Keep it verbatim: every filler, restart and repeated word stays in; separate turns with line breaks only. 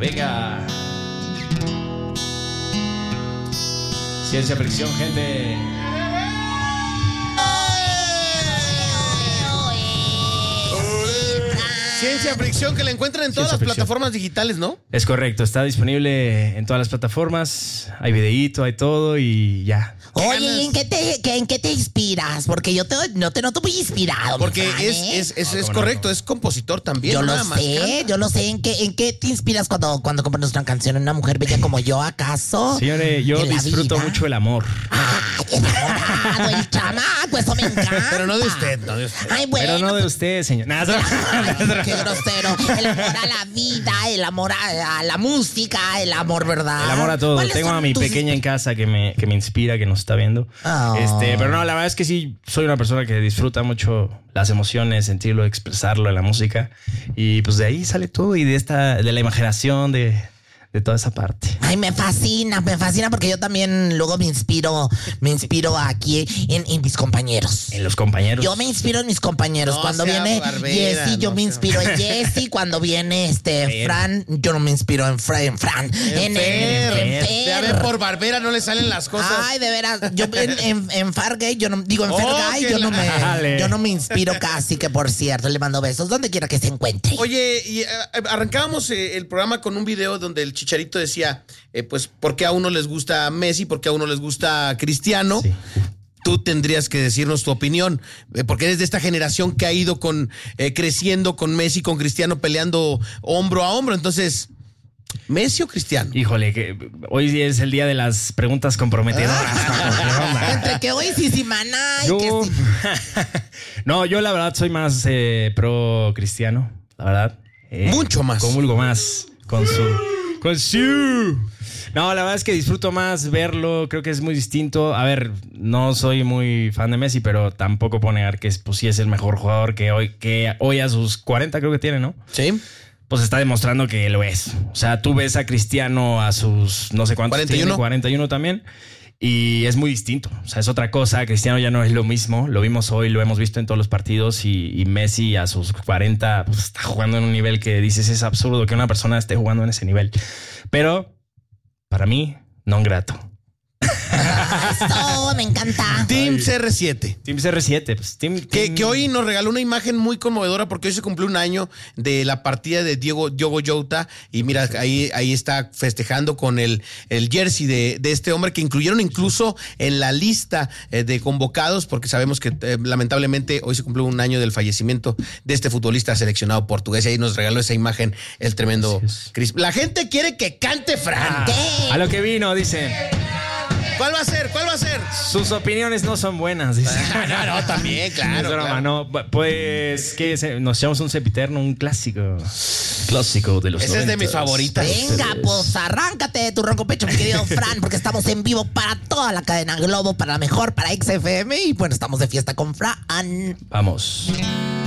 Venga. Ciencia fricción, gente.
Ciencia fricción que la encuentran en todas
Ciencia
las
fricción.
plataformas digitales, ¿no?
Es correcto, está disponible en todas las plataformas. Hay videíto, hay todo y ya.
Oye, ¿y en qué te, que- en qué te inspiras? Porque yo te, no te noto muy inspirado. mi
Porque
Fran,
es,
¿eh?
es, es,
No,
es
cómo
correcto,
no.
es compositor también.
Yo
no
lo
nada más
sé,
canta.
yo lo sé. ¿En qué, en qué te inspiras cuando, cuando compones una canción en una mujer bella como yo, acaso?
Señores, yo
¿En la
disfruto
vida?
mucho el amor.
Ay, enamorado, el chamaco, eso me encanta.
Pero no de usted, no de usted.
Ay, bueno.
Pero no de usted, señor. Nada,
Ay, qué grosero. El amor a la vida, el amor a, a la música, el amor, ¿verdad?
el amor a todo.
¿Cuáles
Tengo
son
a mi
tus-
pequeña en casa que me, que me inspira, que nos está viendo.
Oh.
Este, pero no, la verdad es que sí, soy una persona que disfruta mucho las emociones, sentirlo, expresarlo en la música. Y pues de ahí sale todo y de esta, de la imaginación, de, de toda esa parte.
Ay, me fascina, me fascina porque yo también luego me inspiro, me inspiro aquí en, en mis compañeros.
En los compañeros.
Yo me inspiro en mis compañeros.
No
cuando
sea
viene
barbera,
Jessy, yo
no
me
sea-
inspiro en Jessy. Cuando viene este
Fer.
Fran, yo no me inspiro en Fran. En, Fran. en, en-
Fer,
en
Fer.
Ya
Fer.
ve, por barbera no le salen las cosas.
Ay, de veras, yo en, en, en Fargate, yo no digo en
Oh,
Fergay,
que
yo no
la-
me
Dale.
yo no me inspiro casi, que por cierto, le mando besos donde quiera que se encuentre.
Oye, y eh, arrancábamos eh, el programa con un video donde el Chicharito decía, eh, pues, ¿por qué a uno les gusta Messi? ¿Por qué a uno les gusta Cristiano?
Sí.
Tú tendrías que decirnos tu opinión, eh, porque eres de esta generación que ha ido con eh, creciendo con Messi, con Cristiano, peleando hombro a hombro. Entonces, ¿Messi o Cristiano?
Híjole, que hoy es el día de las preguntas comprometedoras. ¿Qué onda?
Entre que hoy sí, sí, maná, y
Yo,
que sí.
no, yo la verdad soy más eh, pro cristiano, la verdad. Eh,
Mucho más.
Comulgo más con su, con su. No, la verdad es que disfruto más verlo, creo que es muy distinto. A ver, no soy muy fan de Messi, pero tampoco puedo negar que es, pues, sí es el mejor jugador que hoy, que hoy a sus cuarenta creo que tiene, ¿no?
Sí.
Pues está demostrando que lo es. O sea, tú ves a Cristiano a sus no sé cuántos
cuarenta y uno.
tiene, cuarenta y uno también. Y es muy distinto. O sea, es otra cosa. Cristiano ya no es lo mismo. Lo vimos hoy, lo hemos visto en todos los partidos. Y, y Messi a sus cuarenta pues, está jugando en un nivel que dices es absurdo que una persona esté jugando en ese nivel. Pero para mí, non grato.
Eso, me encanta.
Team C R siete.
Team C R siete. Pues, team,
Que,
team-
que hoy nos regaló una imagen muy conmovedora porque hoy se cumplió un año de la partida de Diego, Diogo Jota y mira, ahí, ahí está festejando con el, el jersey de, de este hombre que incluyeron incluso en la lista eh, de convocados porque sabemos que eh, lamentablemente hoy se cumplió un año del fallecimiento de este futbolista seleccionado portugués y ahí nos regaló esa imagen el tremendo
Así es.
Cris. La gente quiere que cante Fran.
¿Qué?
A lo que vino, dice.
¿Cuál va a ser? ¿Cuál va a ser?
Sus opiniones no son buenas, dice.
No, no, también, claro.
Es broma,
claro.
no. Pues, ¿qué es? Nos echamos un sempiterno, un clásico. Clásico de los
Ese es de mis
noventas.
favoritas.
Venga, pues arráncate de tu ronco pecho, mi querido Fran, porque estamos en vivo para toda la cadena Globo, para la mejor, para X F M y bueno, estamos de fiesta con Fran.
Vamos.